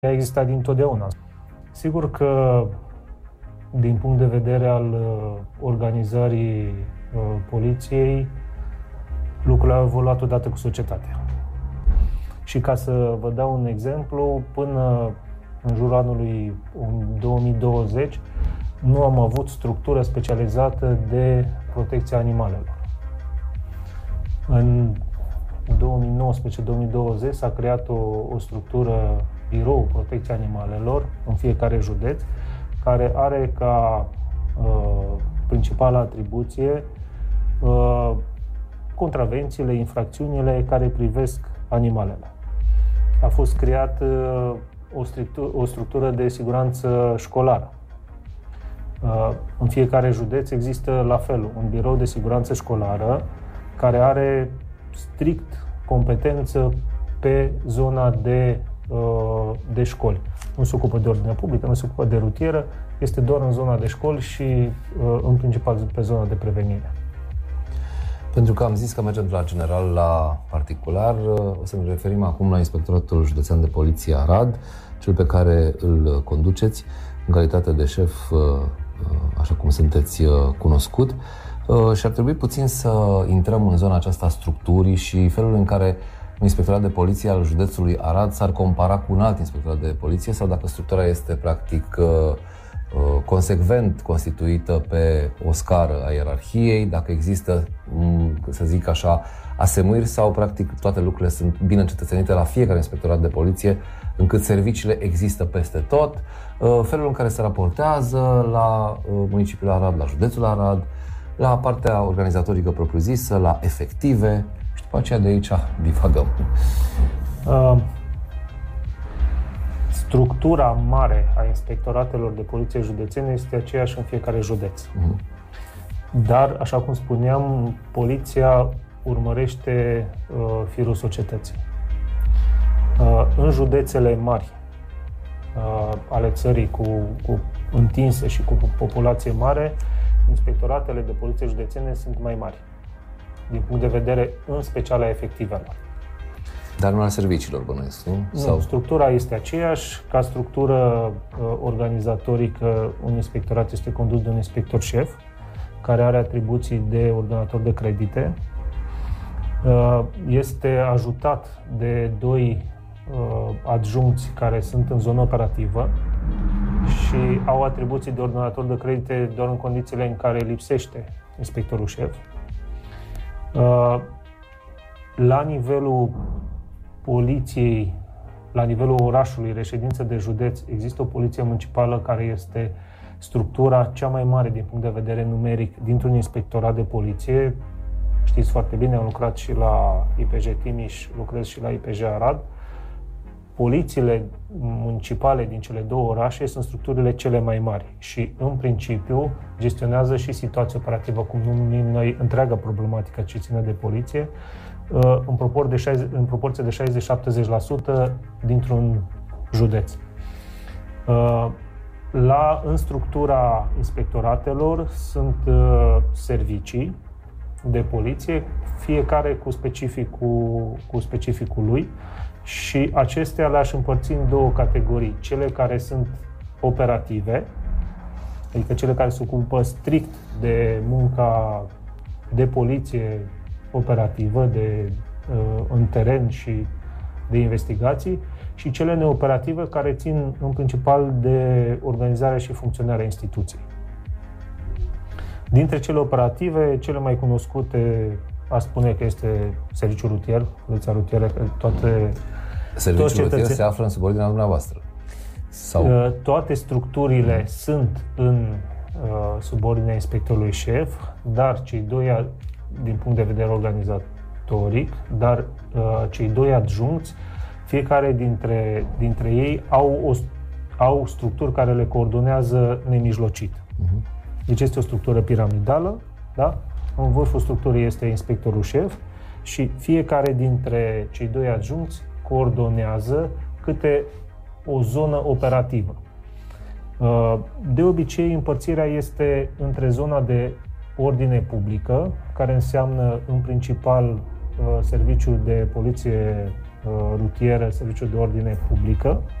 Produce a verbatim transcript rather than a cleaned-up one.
a existat dintotdeauna. Sigur că, din punct de vedere al organizării uh, poliției, lucrurile au evoluat odată cu societatea. Și ca să vă dau un exemplu, până în jurul anului două mii douăzeci nu am avut structură specializată de protecția animalelor. În două mii nouăsprezece două mii douăzeci s-a creat o, o structură, Biroul Protecției Animalelor, în fiecare județ, care are ca uh, principală atribuție uh, contravențiile, infracțiunile care privesc animalele. A fost creat uh, o, structură, o structură de siguranță școlară. Uh, în fiecare județ există la fel un birou de siguranță școlară care are strict competență pe zona de, uh, de școli. Nu se ocupă de ordine publică, nu se ocupă de rutieră, este doar în zona de școli și uh, în principal pe zona de prevenire. Pentru că am zis că mergem de la general la particular, o să ne referim acum la Inspectoratul Județean de Poliție Arad, cel pe care îl conduceți în calitate de șef, așa cum sunteți cunoscut. Și ar trebui puțin să intrăm în zona aceasta a structurii și felul în care un inspectorat de poliție al județului Arad s-ar compara cu un alt inspectorat de poliție sau dacă structura este practic consecvent constituită pe o scară a ierarhiei, dacă există, să zic așa, asemuiri sau practic toate lucrurile sunt bine încetățenite la fiecare inspectorat de poliție, încât serviciile există peste tot, felul în care se raportează la municipiul Arad, la județul Arad, la partea organizatorică propriu-zisă, la efective și după aceea de aici divagăm. Uh. Structura mare a inspectoratelor de poliție județene este aceeași în fiecare județ. Mm. Dar, așa cum spuneam, poliția urmărește uh, firul societății. Uh, în județele mari uh, ale țării cu, cu întinse și cu populație mare, inspectoratele de poliție județene sunt mai mari, din punct de vedere în special a efectivelor. Dar nu al serviciilor, bănuiesc, nu? Nu, sau... structura este aceeași. Ca structură uh, organizatorică, un inspectorat este condus de un inspector șef, care are atribuții de ordonator de credite. Uh, este ajutat de doi uh, adjuncți care sunt în zonă operativă și au atribuții de ordonator de credite doar în condițiile în care lipsește inspectorul șef. Uh, la nivelul poliției, la nivelul orașului, reședință de județ, există o poliție municipală care este structura cea mai mare din punct de vedere numeric dintr-un inspectorat de poliție. Știți foarte bine, am lucrat și la I P J Timiș, lucrez și la I P J Arad. Polițiile municipale din cele două orașe sunt structurile cele mai mari și, în principiu, gestionează și situația operativă, cum numim noi, întreaga problematică ce ține de poliție, în, propor de șaizeci, în proporție de șaizeci-șaptezeci la sută dintr-un județ. La, în structura inspectoratelor sunt servicii de poliție, fiecare cu specificul, cu specificul lui și acestea le-aș împărți în două categorii. Cele care sunt operative, adică cele care se ocupă strict de munca de poliție operativă, de, uh, în teren și de investigații, și cele neoperative care țin în principal de organizarea și funcționarea instituției. Dintre cele operative, cele mai cunoscute, aș spune că este serviciul rutier, poliția rutieră, toate... Serviciul rutier cetățeni... se află în subordinea dumneavoastră? Sau... Uh, toate structurile mm. sunt în uh, subordinea inspectorului șef, dar cei doi, din punct de vedere organizatoric, dar uh, cei doi adjuncți, fiecare dintre, dintre ei au, o, au structuri care le coordonează nemijlocit. Uh-huh. Deci este o structură piramidală, da? În vârful structurii este inspectorul șef și fiecare dintre cei doi adjuncți coordonează câte o zonă operativă. Uh, de obicei, împărțirea este între zona de ordine publică, care înseamnă în principal serviciul de poliție rutieră, serviciul de ordine publică,